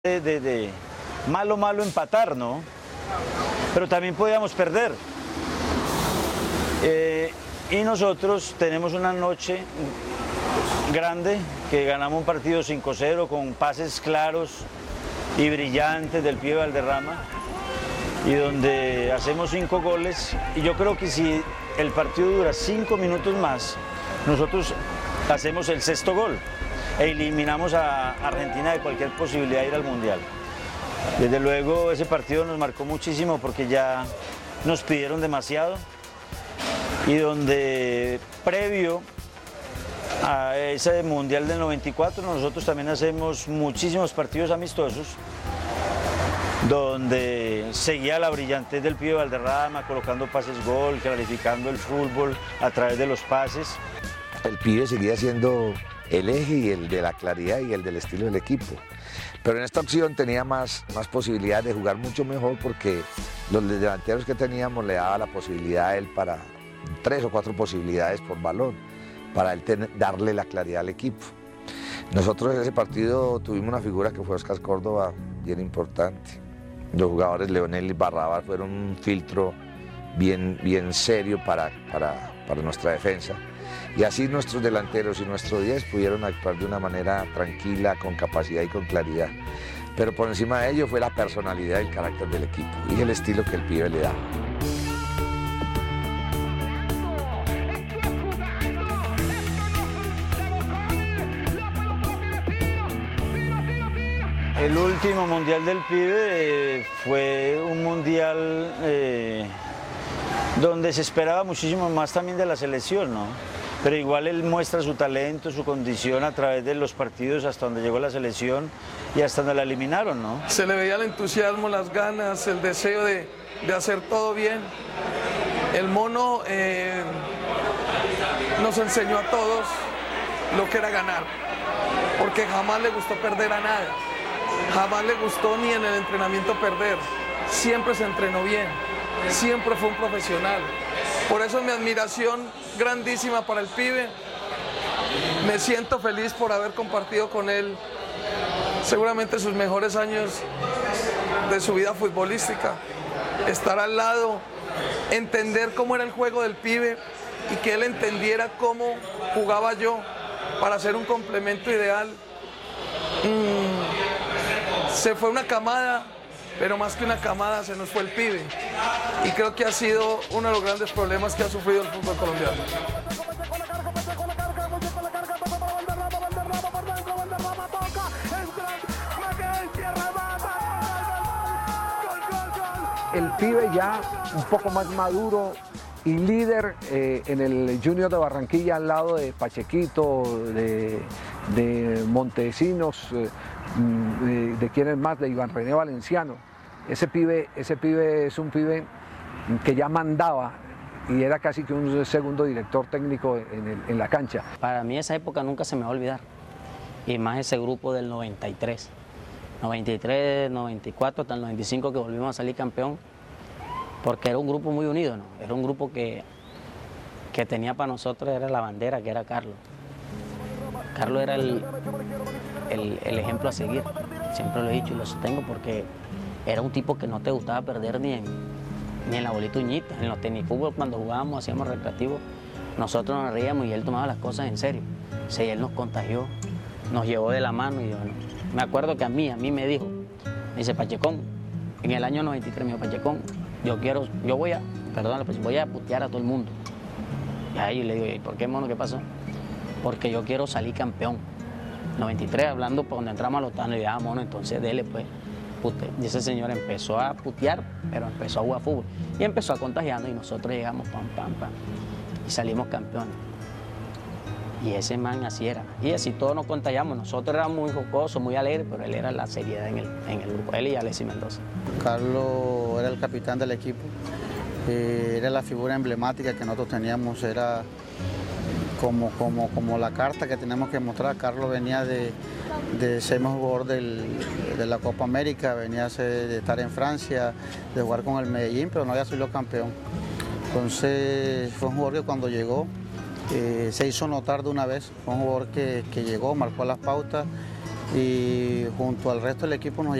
de malo empatar, ¿no? Pero también podíamos perder. Y nosotros tenemos una noche grande que ganamos un partido 5-0 con pases claros y brillantes del pibe Valderrama, y donde hacemos 5 goles, y yo creo que si el partido dura 5 minutos más, nosotros hacemos el 6.º gol e eliminamos a Argentina de cualquier posibilidad de ir al Mundial. Desde luego ese partido nos marcó muchísimo porque ya nos pidieron demasiado, y donde previo a ese Mundial del 94 nosotros también hacemos muchísimos partidos amistosos donde seguía la brillantez del pibe Valderrama, colocando pases gol, clarificando el fútbol a través de los pases. El pibe seguía siendo el eje y el de la claridad y el del estilo del equipo. Pero en esta opción tenía más posibilidades de jugar mucho mejor, porque los delanteros que teníamos le daba la posibilidad a él para 3 o 4 posibilidades por balón, para él darle la claridad al equipo. Nosotros en ese partido tuvimos una figura que fue Oscar Córdoba, bien importante. Los jugadores Leonel y Barrabás fueron un filtro bien serio para nuestra defensa. Y así nuestros delanteros y nuestros 10 pudieron actuar de una manera tranquila, con capacidad y con claridad. Pero por encima de ello fue la personalidad y el carácter del equipo y el estilo que el pibe le da. El último Mundial del pibe fue un mundial donde se esperaba muchísimo más también de la selección, ¿no? Pero igual él muestra su talento, su condición a través de los partidos hasta donde llegó la selección y hasta donde la eliminaron, ¿no? Se le veía el entusiasmo, las ganas, el deseo de hacer todo bien. El mono nos enseñó a todos lo que era ganar, porque jamás le gustó perder a nada, jamás le gustó ni en el entrenamiento perder, siempre se entrenó bien, siempre fue un profesional. Por eso mi admiración grandísima para el pibe. Me siento feliz por haber compartido con él seguramente sus mejores años de su vida futbolística. Estar al lado, entender cómo era el juego del pibe y que él entendiera cómo jugaba yo para ser un complemento ideal. Se fue una camada, pero más que una camada se nos fue el pibe, y creo que ha sido uno de los grandes problemas que ha sufrido el fútbol colombiano. El pibe ya un poco más maduro y líder en el Junior de Barranquilla, al lado de Pachequito, de Montesinos, de quién es más, de Iván René Valenciano. Ese pibe es un pibe que ya mandaba y era casi que un segundo director técnico en la cancha. Para mí esa época nunca se me va a olvidar, y más ese grupo del 93, 94 hasta el 95, que volvimos a salir campeón, porque era un grupo muy unido, ¿no? Era un grupo que tenía para nosotros, era la bandera, que era Carlos. Carlos era el ejemplo a seguir, siempre lo he dicho y lo sostengo, porque era un tipo que no te gustaba perder ni en la bolita uñita. En los tenisfútbol, cuando jugábamos, hacíamos recreativos, nosotros nos reíamos y él tomaba las cosas en serio. O sea, él nos contagió, nos llevó de la mano, y bueno, me acuerdo que a mí me dijo, me dice: Pachecón, en el año 93, me dijo: Pachecón, voy a putear a todo el mundo. Y ahí le digo: ¿y por qué, mono? ¿Qué pasó? Porque yo quiero salir campeón. 93, hablando por donde entramos a los tanos, y ya, mono, entonces dele pues. Y ese señor empezó a putear, pero empezó a jugar fútbol. Y empezó a contagiarnos, y nosotros llegamos, pam, y salimos campeones. Y ese man así era. Y así todos nos contagiamos. Nosotros éramos muy jocosos, muy alegres, pero él era la seriedad en el grupo. Él y Alexis Mendoza. Carlos era el capitán del equipo. Era la figura emblemática que nosotros teníamos. Era como la carta que tenemos que mostrar. Carlos venía de ser mejor jugador de la Copa América, venía de estar en Francia, de jugar con el Medellín, pero no había sido campeón. Entonces fue un jugador que cuando llegó se hizo notar de una vez. Fue un jugador que llegó, marcó las pautas y junto al resto del equipo nos